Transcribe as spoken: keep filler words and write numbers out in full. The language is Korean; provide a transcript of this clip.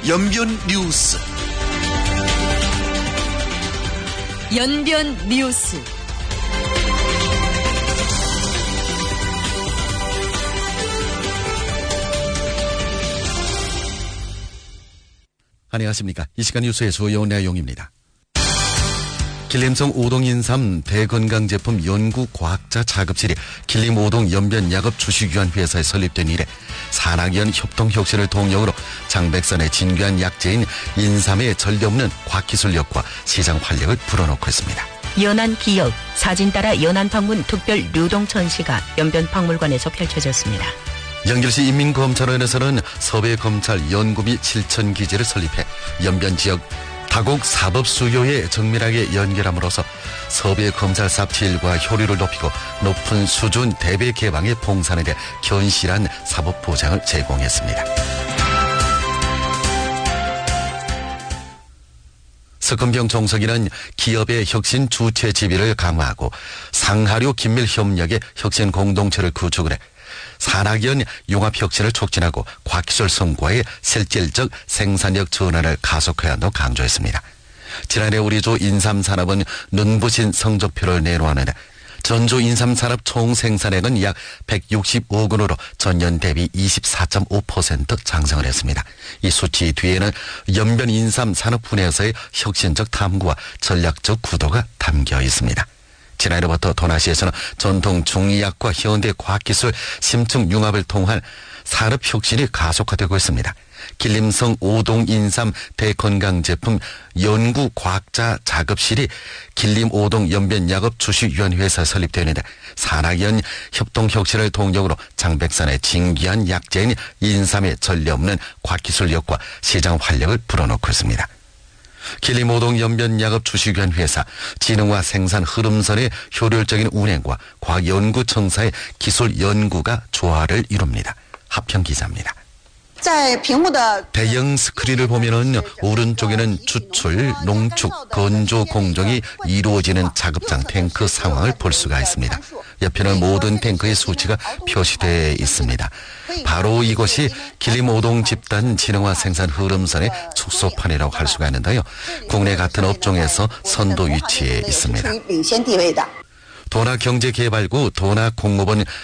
연변 뉴스. 연변 뉴스. 안녕하십니까. 이 시간 뉴스의 주요 내용입니다. 길림성 오동인삼 대건강제품 연구과학자 작업실이 길림 오동 연변약업 주식위원회사에 설립된 이래 산학연 협동혁신을 동력으로 장백산의 진귀한 약재인 인삼의 전례없는 과학기술력과 시장 활력을 불어넣고 있습니다. 연안 기업, 사진 따라 연안 방문 특별 류동 전시가 연변박물관에서 펼쳐졌습니다. 영길시 인민검찰원에서는 서배검찰 연구 및 실천 기지를 설립해 연변 지역 다국 사법 수요에 정밀하게 연결함으로써 서배 검찰 삽질과 효率높이고 높은 수준 대배 개방의 봉산에 대해 견실한 사법 보장을 제공했습니다. 석금병 종석이는 기업의 혁신 주체 지위를 강화하고 상하류 긴밀 협력의 혁신 공동체를 구축을 해 산학연 융합혁신을 촉진하고 과학기술 성과의 실질적 생산력 전환을 가속해야 한다고 강조했습니다. 지난해 우리 주 인삼산업은 눈부신 성적표를 내놓았는데 전주 인삼산업 총생산액은 약 백육십오억 원으로 전년 대비 이십사 점 오 퍼센트 장성을 했습니다. 이 수치 뒤에는 연변 인삼 산업 분야에서의 혁신적 탐구와 전략적 구도가 담겨 있습니다. 지난해부터 도나시에서는 전통 중의학과 현대 과학기술 심층 융합을 통한 산업혁신이 가속화되고 있습니다. 길림성 오동인삼 대건강제품 연구과학자 작업실이 길림 오동 연변약업 주식위원회에서 설립되었는데 산학연 협동혁신을 동력으로 장백산의 진귀한 약재인 인삼의 전례없는 과학기술력과 시장 활력을 불어넣고 있습니다. 길림 오동 연변약업 주식위원회사 진흥화 생산 흐름선의 효율적인 운행과 과학연구청사의 기술 연구가 조화를 이룹니다. 하평 기자입니다. 대형 스크린을 보면은 오른쪽에는 추출, 농축, 건조 공정이 이루어지는 작업장 탱크 상황을 볼 수가 있습니다. 옆에는 모든 탱크의 수치가 표시되어 있습니다. 바로 이곳이 길림 오동 집단 진흥화 생산 흐름선의 축소판이라고 할 수가 있는데요. 국내 같은 업종에서 선도 위치에 있습니다. 도나경제개발구 도나공업원